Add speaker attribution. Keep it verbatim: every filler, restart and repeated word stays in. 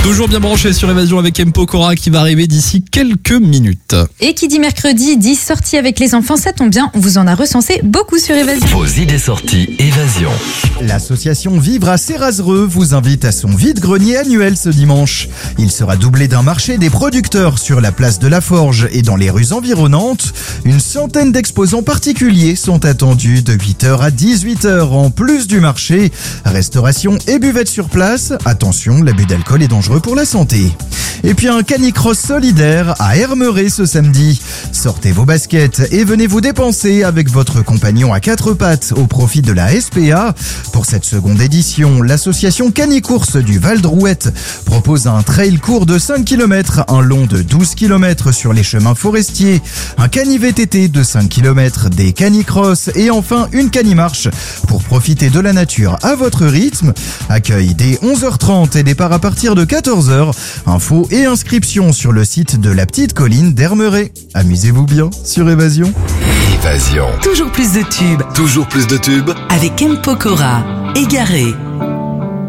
Speaker 1: Toujours bien branché sur Évasion avec M. Pokora qui va arriver d'ici quelques minutes.
Speaker 2: Et qui dit mercredi dit sortie avec les enfants, ça tombe bien, on vous en a recensé beaucoup sur Évasion.
Speaker 3: Vos idées sorties Évasion.
Speaker 4: L'association Vivre à Cérazereux vous invite à son vide-grenier annuel ce dimanche. Il sera doublé d'un marché des producteurs sur la place de la Forge et dans les rues environnantes. Une centaine d'exposants particuliers sont attendus de huit heures à dix-huit heures en plus du marché. Restauration et buvette sur place. Attention, l'abus d'alcool est dangereux pour la santé. Et puis un canicross solidaire à Hermeret ce samedi. Sortez vos baskets et venez vous dépenser avec votre compagnon à quatre pattes au profit de la S P A. Pour cette seconde édition, l'association Canicourse du Val d'Rouette propose un trail court de cinq kilomètres, un long de douze kilomètres sur les chemins forestiers, un cani-V T T de cinq kilomètres, des canicross et enfin une canimarche pour profiter de la nature à votre rythme. Accueil dès onze heures trente et départ à partir de quatorze heures. Infos et inscriptions sur le site de la petite colline d'Hermeret. Amusez-vous bien sur Évasion.
Speaker 3: Évasion.
Speaker 5: Toujours plus de tubes
Speaker 3: Toujours plus de tubes.
Speaker 5: avec M. Pokora. Égaré.